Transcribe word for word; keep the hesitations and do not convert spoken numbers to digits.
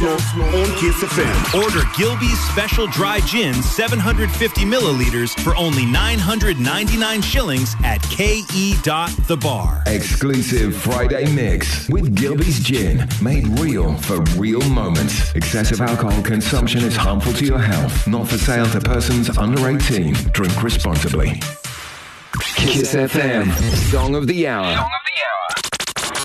on Kiss F M. Order Gilby's Special Dry Gin seven hundred fifty milliliters for only nine hundred ninety-nine shillings at K E dot the bar. Exclusive Friday mix with Gilby's Gin, made real for real moments. Excessive alcohol consumption is harmful to your health. Not for sale to persons under eighteen. Drink responsibly. Kiss F M, Song of the Hour.